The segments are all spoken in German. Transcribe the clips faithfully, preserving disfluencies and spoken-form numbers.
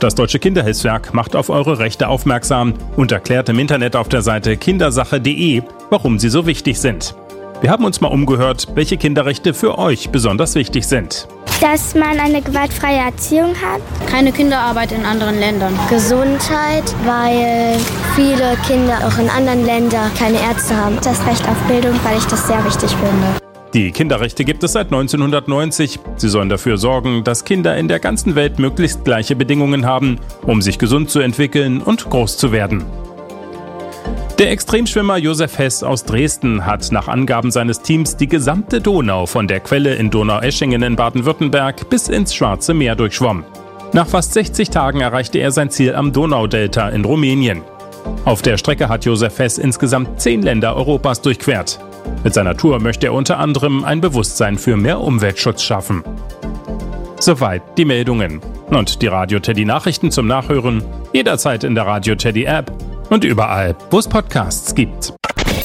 das Deutsche Kinderhilfswerk macht auf eure Rechte aufmerksam und erklärt im Internet auf der Seite kindersache punkt de, warum sie so wichtig sind. Wir haben uns mal umgehört, welche Kinderrechte für euch besonders wichtig sind. Dass man eine gewaltfreie Erziehung hat. Keine Kinderarbeit in anderen Ländern. Gesundheit, weil viele Kinder auch in anderen Ländern keine Ärzte haben. Das Recht auf Bildung, weil ich das sehr wichtig finde. Die Kinderrechte gibt es seit neunzehnhundertneunzig. Sie sollen dafür sorgen, dass Kinder in der ganzen Welt möglichst gleiche Bedingungen haben, um sich gesund zu entwickeln und groß zu werden. Der Extremschwimmer Josef Hess aus Dresden hat nach Angaben seines Teams die gesamte Donau von der Quelle in Donaueschingen in Baden-Württemberg bis ins Schwarze Meer durchschwommen. Nach fast sechzig Tagen erreichte er sein Ziel am Donaudelta in Rumänien. Auf der Strecke hat Josef Hess insgesamt zehn Länder Europas durchquert. Mit seiner Tour möchte er unter anderem ein Bewusstsein für mehr Umweltschutz schaffen. Soweit die Meldungen. Und die Radio Teddy Nachrichten zum Nachhören jederzeit in der Radio Teddy App und überall, wo es Podcasts gibt.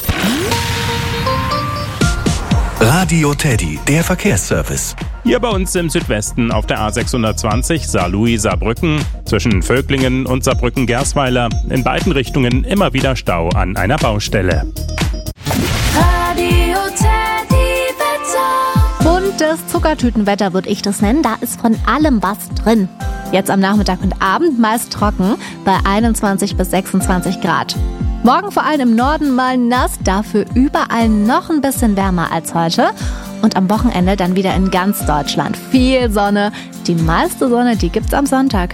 Radio Teddy, der Verkehrsservice. Hier bei uns im Südwesten auf der A sechshundertzwanzig Saarlouis-Saarbrücken zwischen Völklingen und Saarbrücken-Gersweiler in beiden Richtungen immer wieder Stau an einer Baustelle. Radio Teddy Wetter. Buntes Zuckertütenwetter würde ich das nennen. Da ist von allem was drin. Jetzt am Nachmittag und Abend meist trocken bei einundzwanzig bis sechsundzwanzig Grad. Morgen vor allem im Norden mal nass, dafür überall noch ein bisschen wärmer als heute. Und am Wochenende dann wieder in ganz Deutschland viel Sonne. Die meiste Sonne, die gibt's am Sonntag.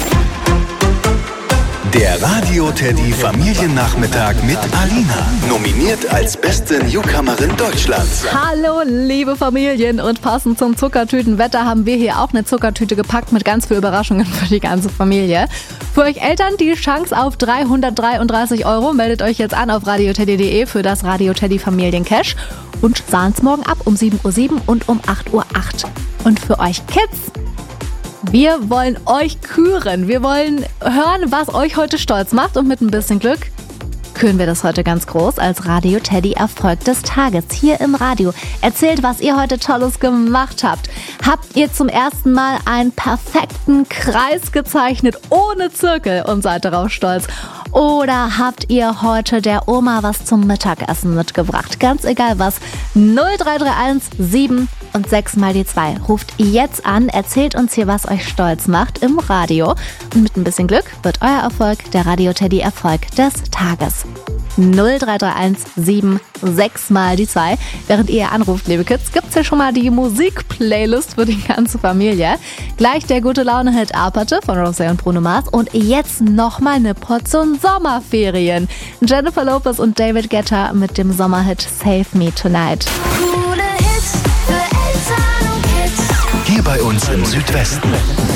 Der Radio Teddy Familiennachmittag mit Alina. Nominiert als beste Newcomerin Deutschlands. Hallo liebe Familien, und passend zum Zuckertütenwetter haben wir hier auch eine Zuckertüte gepackt mit ganz viel Überraschungen für die ganze Familie. Für euch Eltern die Chance auf dreihundertdreiunddreißig Euro. Meldet euch jetzt an auf radioteddy punkt de für das Radio Teddy Familiencash und sahlen's morgen ab um sieben Uhr sieben und um acht Uhr acht. Und für euch Kids: wir wollen euch küren. Wir wollen hören, was euch heute stolz macht, und mit ein bisschen Glück küren wir das heute ganz groß als Radio Teddy Erfolg des Tages hier im Radio. Erzählt, was ihr heute Tolles gemacht habt. Habt ihr zum ersten Mal einen perfekten Kreis gezeichnet ohne Zirkel und seid darauf stolz? Oder habt ihr heute der Oma was zum Mittagessen mitgebracht? Ganz egal was. null drei drei eins sieben und sechs mal die zwei. Ruft jetzt an, erzählt uns hier, was euch stolz macht im Radio. Und mit ein bisschen Glück wird euer Erfolg der Radio Teddy Erfolg des Tages. null drei drei eins sieben sechs mal die zwei. Während ihr anruft, liebe Kids, gibt's hier schon mal die Musik-Playlist für die ganze Familie. Gleich der gute Laune-Hit Aperte von Rosé und Bruno Mars. Und jetzt nochmal eine Portion Sommerferien. Jennifer Lopez und David Guetta mit dem Sommerhit Save Me Tonight. Coole Hits für Eltern und Kids. Hier bei uns im Südwesten.